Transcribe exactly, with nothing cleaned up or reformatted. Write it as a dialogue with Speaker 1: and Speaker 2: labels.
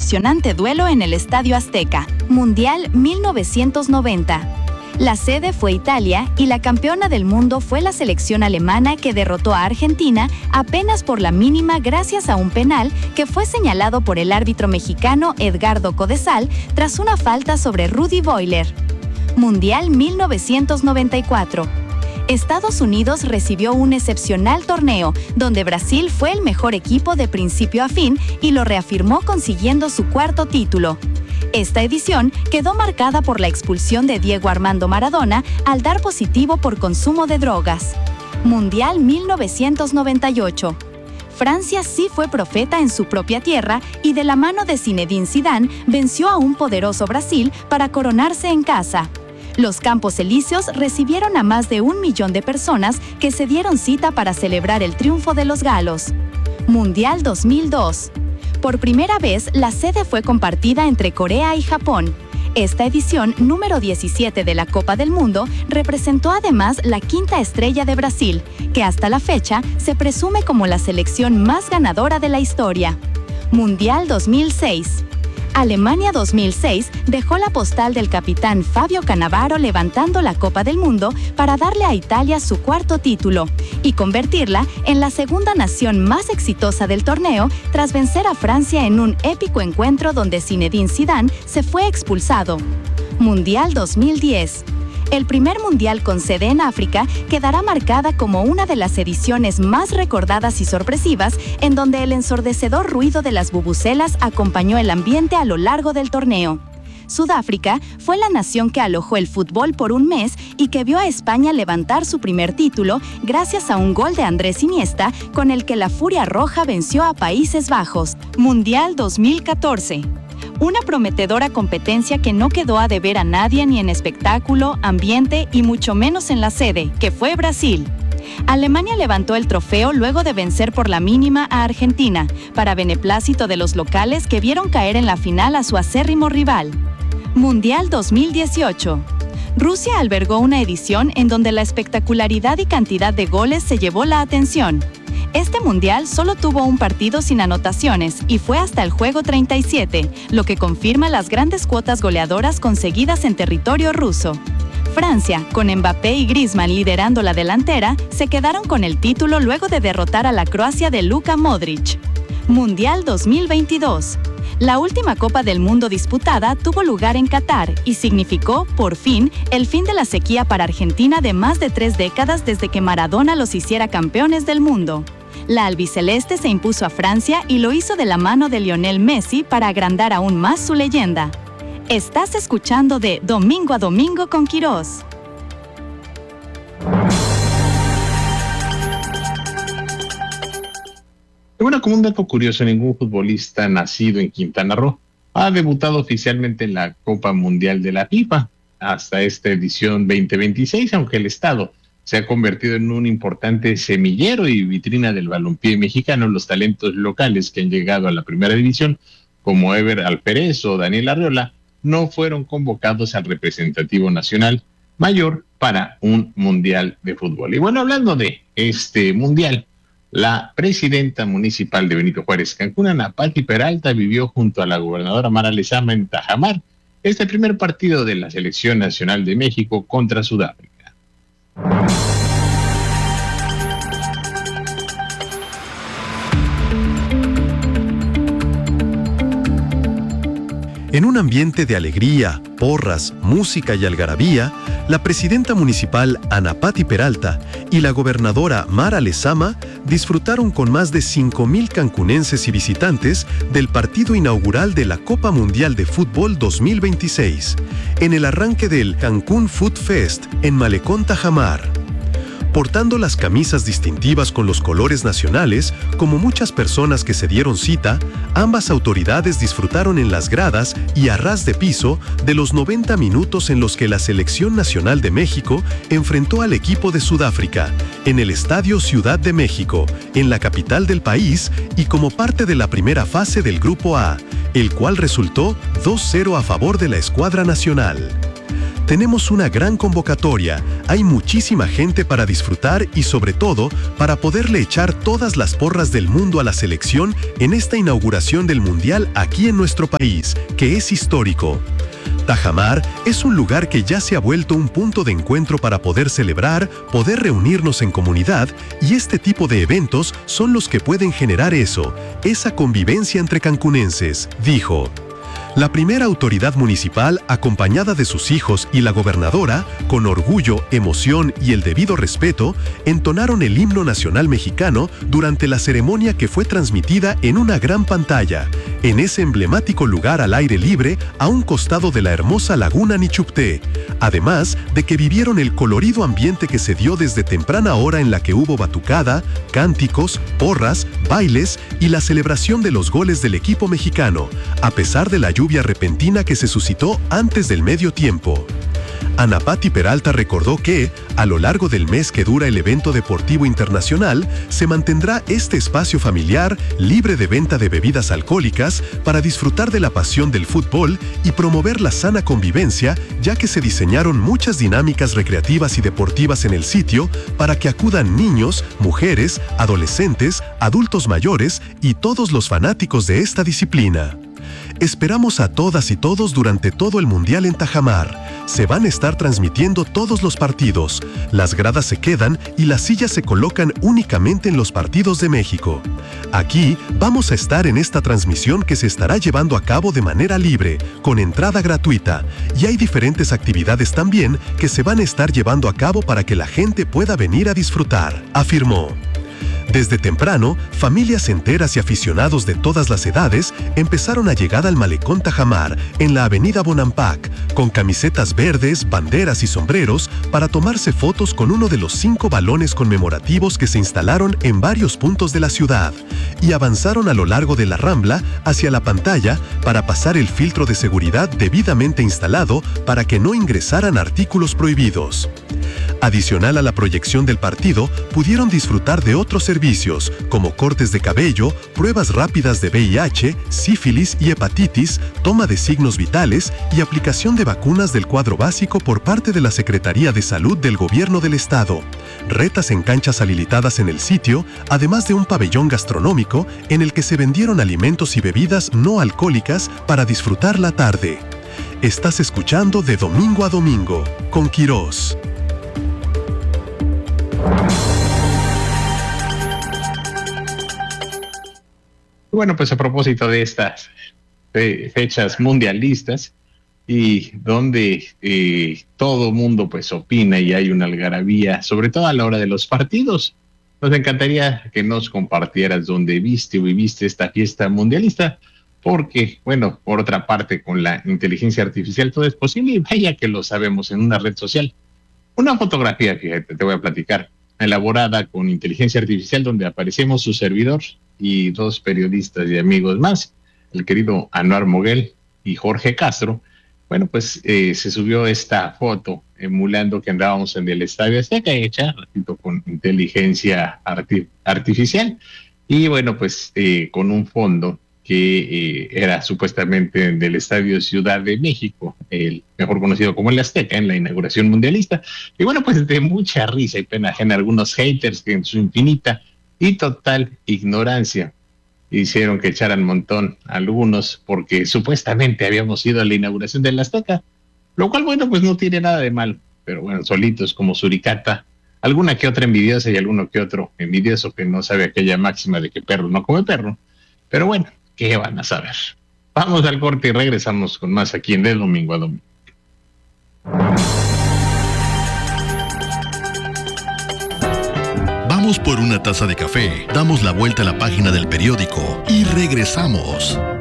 Speaker 1: apasionante duelo en el Estadio Azteca, Mundial mil novecientos noventa. La sede fue Italia y la campeona del mundo fue la selección alemana, que derrotó a Argentina apenas por la mínima gracias a un penal que fue señalado por el árbitro mexicano Edgardo Codesal tras una falta sobre Rudi Boiler. Mundial mil novecientos noventa y cuatro. Estados Unidos recibió un excepcional torneo, donde Brasil fue el mejor equipo de principio a fin y lo reafirmó consiguiendo su cuarto título. Esta edición quedó marcada por la expulsión de Diego Armando Maradona al dar positivo por consumo de drogas. Mundial mil novecientos noventa y ocho. Francia sí fue profeta en su propia tierra y de la mano de Zinedine Zidane venció a un poderoso Brasil para coronarse en casa. Los Campos Elíseos recibieron a más de un millón de personas que se dieron cita para celebrar el triunfo de los galos. Mundial dos mil dos. Por primera vez, la sede fue compartida entre Corea y Japón. Esta edición, número diecisiete de la Copa del Mundo, representó además la quinta estrella de Brasil, que hasta la fecha se presume como la selección más ganadora de la historia. Mundial dos mil seis. Alemania dos mil seis dejó la postal del capitán Fabio Cannavaro levantando la Copa del Mundo para darle a Italia su cuarto título y convertirla en la segunda nación más exitosa del torneo tras vencer a Francia en un épico encuentro donde Zinedine Zidane se fue expulsado. Mundial dos mil diez. El primer mundial con sede en África quedará marcada como una de las ediciones más recordadas y sorpresivas, en donde el ensordecedor ruido de las bubucelas acompañó el ambiente a lo largo del torneo. Sudáfrica fue la nación que alojó el fútbol por un mes y que vio a España levantar su primer título gracias a un gol de Andrés Iniesta, con el que la Furia Roja venció a Países Bajos. Mundial dos mil catorce. Una prometedora competencia que no quedó a deber a nadie ni en espectáculo, ambiente y mucho menos en la sede, que fue Brasil. Alemania levantó el trofeo luego de vencer por la mínima a Argentina, para beneplácito de los locales que vieron caer en la final a su acérrimo rival. Mundial dos mil dieciocho. Rusia albergó una edición en donde la espectacularidad y cantidad de goles se llevó la atención. Este mundial solo tuvo un partido sin anotaciones y fue hasta el juego treinta y siete, lo que confirma las grandes cuotas goleadoras conseguidas en territorio ruso. Francia, con Mbappé y Griezmann liderando la delantera, se quedaron con el título luego de derrotar a la Croacia de Luka Modric. Mundial dos mil veintidós. La última Copa del Mundo disputada tuvo lugar en Qatar y significó, por fin, el fin de la sequía para Argentina de más de tres décadas desde que Maradona los hiciera campeones del mundo. La albiceleste se impuso a Francia y lo hizo de la mano de Lionel Messi para agrandar aún más su leyenda. Estás escuchando de Domingo a Domingo con Quirós.
Speaker 2: Bueno, como un dato curioso, ningún futbolista nacido en Quintana Roo ha debutado oficialmente en la Copa Mundial de la FIFA hasta esta edición veinte veintiséis, aunque el estado se ha convertido en un importante semillero y vitrina del balompié mexicano. Los talentos locales que han llegado a la primera división, como Ever Alpérez o Daniel Arriola, no fueron convocados al representativo nacional mayor para un mundial de fútbol. Y bueno, hablando de este mundial, la presidenta municipal de Benito Juárez, Cancún, Ana Pati Peralta, vivió junto a la gobernadora Mara Lezama en Tajamar este primer partido de la Selección Nacional de México contra Sudáfrica.
Speaker 3: En un ambiente de alegría, porras, música y algarabía, la presidenta municipal Ana Pati Peralta y la gobernadora Mara Lezama disfrutaron con más de cinco mil cancunenses y visitantes del partido inaugural de la Copa Mundial de Fútbol dos mil veintiséis, en el arranque del Cancún Food Fest en Malecón, Tajamar. Portando las camisas distintivas con los colores nacionales, como muchas personas que se dieron cita, ambas autoridades disfrutaron en las gradas y a ras de piso de los noventa minutos en los que la Selección Nacional de México enfrentó al equipo de Sudáfrica, en el Estadio Ciudad de México, en la capital del país y como parte de la primera fase del Grupo A, el cual resultó dos cero a favor de la escuadra nacional. Tenemos una gran convocatoria, hay muchísima gente para disfrutar y sobre todo para poderle echar todas las porras del mundo a la selección en esta inauguración del Mundial aquí en nuestro país, que es histórico. Tajamar es un lugar que ya se ha vuelto un punto de encuentro para poder celebrar, poder reunirnos en comunidad, y este tipo de eventos son los que pueden generar eso, esa convivencia entre cancunenses, dijo. La primera autoridad municipal, acompañada de sus hijos y la gobernadora, con orgullo, emoción y el debido respeto, entonaron el himno nacional mexicano durante la ceremonia que fue transmitida en una gran pantalla, en ese emblemático lugar al aire libre a un costado de la hermosa laguna Nichupté, además de que vivieron el colorido ambiente que se dio desde temprana hora en la que hubo batucada, cánticos, porras, bailes y la celebración de los goles del equipo mexicano, a pesar de la lluvia repentina que se suscitó antes del medio tiempo. Anapati Peralta recordó que, a lo largo del mes que dura el evento deportivo internacional, se mantendrá este espacio familiar libre de venta de bebidas alcohólicas para disfrutar de la pasión del fútbol y promover la sana convivencia, ya que se diseñaron muchas dinámicas recreativas y deportivas en el sitio para que acudan niños, mujeres, adolescentes, adultos mayores y todos los fanáticos de esta disciplina. Esperamos a todas y todos durante todo el Mundial en Tajamar. Se van a estar transmitiendo todos los partidos. Las gradas se quedan y las sillas se colocan únicamente en los partidos de México. Aquí vamos a estar en esta transmisión que se estará llevando a cabo de manera libre, con entrada gratuita. Y hay diferentes actividades también que se van a estar llevando a cabo para que la gente pueda venir a disfrutar, afirmó. Desde temprano, familias enteras y aficionados de todas las edades empezaron a llegar al Malecón Tajamar, en la avenida Bonampak, con camisetas verdes, banderas y sombreros para tomarse fotos con uno de los cinco balones conmemorativos que se instalaron en varios puntos de la ciudad, y avanzaron a lo largo de la Rambla hacia la pantalla para pasar el filtro de seguridad debidamente instalado para que no ingresaran artículos prohibidos. Adicional a la proyección del partido, pudieron disfrutar de otros servicios, como cortes de cabello, pruebas rápidas de V I H, sífilis y hepatitis, toma de signos vitales y aplicación de vacunas del cuadro básico por parte de la Secretaría de Salud del Gobierno del Estado, retas en canchas habilitadas en el sitio, además de un pabellón gastronómico en el que se vendieron alimentos y bebidas no alcohólicas para disfrutar la tarde. Estás escuchando De Domingo a Domingo, con Quirós.
Speaker 2: Bueno, pues a propósito de estas fe- fechas mundialistas y donde eh, todo mundo pues opina y hay una algarabía, sobre todo a la hora de los partidos, nos encantaría que nos compartieras dónde viste o viviste esta fiesta mundialista, porque, bueno, por otra parte, con la inteligencia artificial todo es posible y vaya que lo sabemos en una red social. Una fotografía, fíjate, te voy a platicar, elaborada con inteligencia artificial donde aparecemos su servidor y dos periodistas y amigos más, el querido Anuar Moguel y Jorge Castro. Bueno, pues eh, se subió esta foto emulando que andábamos en el Estadio Azteca, hecha, repito, con inteligencia arti- artificial, y bueno, pues eh, con un fondo que eh, era supuestamente del Estadio Ciudad de México, el mejor conocido como el Azteca, en la inauguración mundialista. Y bueno, pues de mucha risa y pena ajena algunos haters que en su infinita y total ignorancia hicieron que echaran montón algunos porque supuestamente habíamos ido a la inauguración del Azteca, lo cual, bueno, pues no tiene nada de mal, pero bueno, solitos como suricata, alguna que otra envidiosa y alguno que otro envidioso que no sabe aquella máxima de que perro no come perro. Pero bueno, ¿qué van a saber? Vamos al corte y regresamos con más aquí en De Domingo a Domingo.
Speaker 4: Vamos por una taza de café, damos la vuelta a la página del periódico y regresamos.